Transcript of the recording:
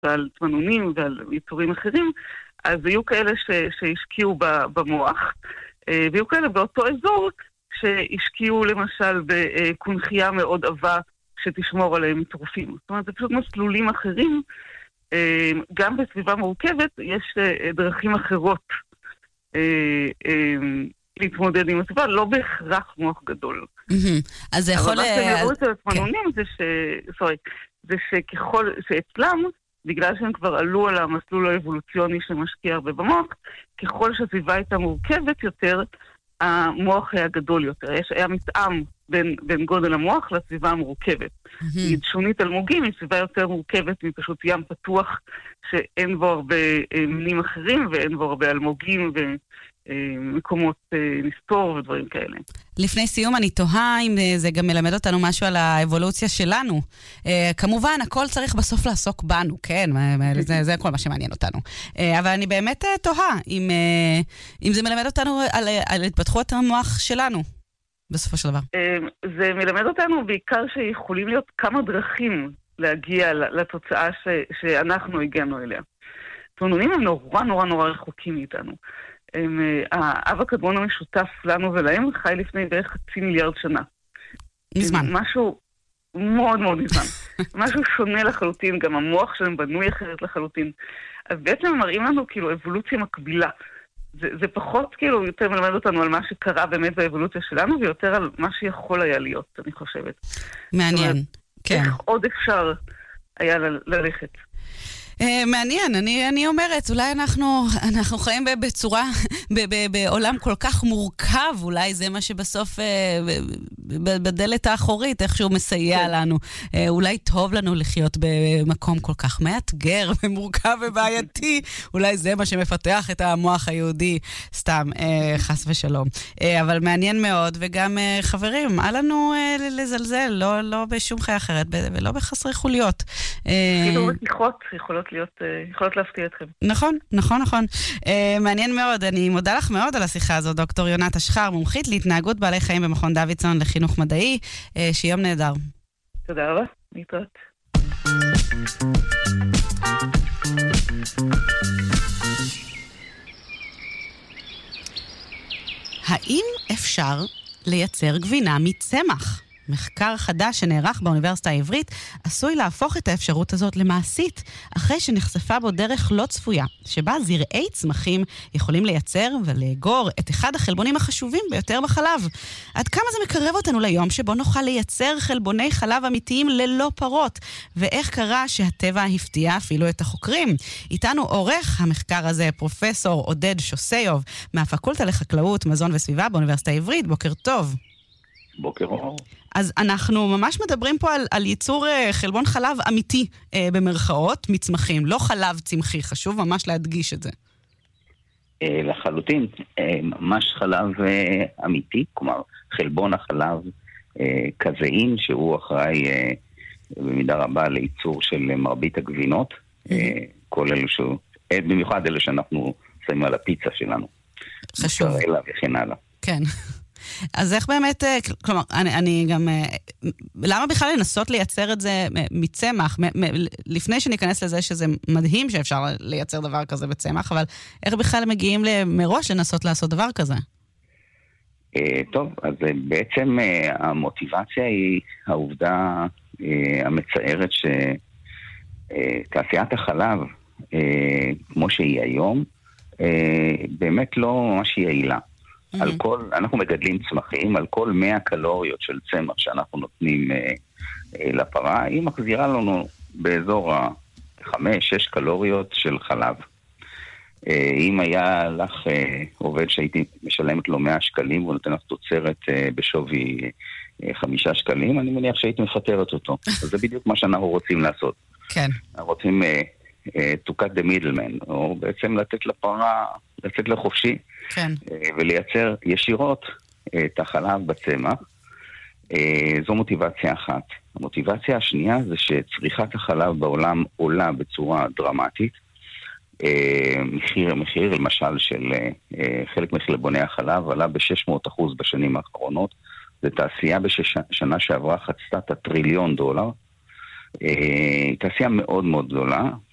ועל תמנונים ועל יצורים אחרים, אז היו כאלה שהשקיעו במוח, והיו כאלה באותו אזור שהשקיעו למשל בקונחייה מאוד עבה שתשמור עליהם מטרופים. זאת אומרת, זה פשוט מסלולים אחרים. גם בסביבה מורכבת יש דרכים אחרות להתמודד עם הסביבה, לא בהכרח מוח גדול. אז זה יכול... אבל מה שהם יראו את התמנונים זה שככל שאצלם, בגלל שהם כבר עלו על המסלול האבולוציוני שמשקיע הרבה במוח, ככל שהסביבה הייתה מורכבת יותר, המוח היה גדול יותר. היה מתאם בין גודל המוח לסביבה המורכבת. שונית אלמוגים היא סביבה יותר מורכבת מפשוט ים פתוח, שאין בו הרבה מינים אחרים, ואין בו הרבה אלמוגים ומקומות נסתור ודברים כאלה. לפני סיום אני תוהה אם זה גם מלמד אותנו משהו על האבולוציה שלנו. כמובן, הכל צריך בסוף לעסוק בנו, כן? זה כל מה שמעניין אותנו. אבל אני באמת תוהה אם זה מלמד אותנו על התפתחות המוח שלנו, בסופו של דבר. זה מלמד אותנו בעיקר שיכולים להיות כמה דרכים להגיע לתוצאה שאנחנו הגענו אליה. תמנונים הם נורא נורא נורא רחוקים מאיתנו. האב הקדמון המשותף לנו ולהם חי לפני בערך 500 מיליארד שנה. מזמן. משהו מאוד מאוד מזמן. משהו שונה לחלוטין, גם המוח שלהם בנוי אחרת לחלוטין. אז בעצם הם מראים לנו כאילו אבולוציה מקבילה. זה פחות כאילו יותר מלמד אותנו על מה שקרה באמת באבולוציה שלנו, ויותר על מה שיכול היה להיות, אני חושבת. מעניין, כן. איך עוד אפשר היה ללכת. מעניין, אני אומרת, אולי אנחנו חיים בצורה, בעולם כל כך מורכב, אולי זה מה שבסוף בדלת האחורית, איכשהו מסייע לנו. אולי טוב לנו לחיות במקום כל כך מאתגר ומורכב ובעייתי, אולי זה מה שמפתח את המוח היהודי, סתם, חס ושלום. אבל מעניין מאוד, וגם חברים, אל לנו לזלזל, לא בשום חיה אחרת, ולא בחסרי חוליות. כאילו רתיחות יכולות להפתיע אתכם. נכון, נכון, נכון. מעניין מאוד, אני מודה לך מאוד על השיחה הזאת, דוקטור יונת אשחר, מומחית להתנהגות בעלי חיים במכון דוידסון לחינוך מדעי. שיום נהדר. תודה רבה, להתראות. האם אפשר לייצר גבינה מצמח? מחקר חדש שנערך באוניברסיטה העברית עשוי להפוך את האפשרות הזאת למעשית, אחרי שנחשפה בו דרך לא צפויה, שבה זרעי צמחים יכולים לייצר ולאגור את אחד החלבונים החשובים ביותר בחלב. עד כמה זה מקרב אותנו ליום שבו נוכל לייצר חלבוני חלב אמיתיים ללא פרות, ואיך קרה שהטבע הפתיע אפילו את החוקרים. איתנו עורך המחקר הזה פרופסור עודד שוסיוב, מהפקולטה לחקלאות, מזון וסביבה באוניברסיטה העברית. בוקר טוב. בוקר אור. אז אנחנו ממש מדברים פה על ייצור חלבון חלב אמיתי במרכאות, מצמחים, לא חלב צמחי, חשוב ממש להדגיש את זה. לחלוטין, ממש חלב אמיתי, כלומר חלבון החלב קזאין, שהוא אחראי במידה רבה לייצור של מרבית הגבינות, כל אלו במיוחד אלו שאנחנו שמים על הפיצה שלנו. חשוב. וכן הלאה. כן. אז איך באמת, כלומר, אני גם, למה בכלל לנסות לייצר את זה מצמח? לפני שניכנס לזה שזה מדהים שאפשר לייצר דבר כזה בצמח, אבל איך בכלל מגיעים מראש לנסות לעשות דבר כזה? טוב, אז בעצם המוטיבציה היא העובדה המצערת שתעשיית החלב, כמו שהיא היום, באמת לא ממש יעילה. אנחנו מגדלים צמחים, על כל 100 קלוריות של צמח שאנחנו נותנים לפרה, היא מחזירה לנו באזור 5-6 קלוריות של חלב. אם היה לך עובד שהייתי משלמת לו 100 שקלים, והוא נותן לך תוצרת בשווי 5 שקלים, אני מניח שהייתי מפטרת אותו. אז זה בדיוק מה שאנחנו רוצים לעשות. כן. אנחנו רוצים to cut the middleman, או בעצם לתת לפרה, לצאת לחופשי, כן. ולייצר ישירות את החלב בצמח. זו מוטיבציה אחת. המוטיבציה השנייה זה שצריכת החלב בעולם עולה בצורה דרמטית. מחיר למשל של חלק מחלבוני החלב עלה ב-600% בשנים האחרונות. זו תעשייה בשנה שעברה חצתה את $1 טריליון. היא תעשייה מאוד מאוד גדולה,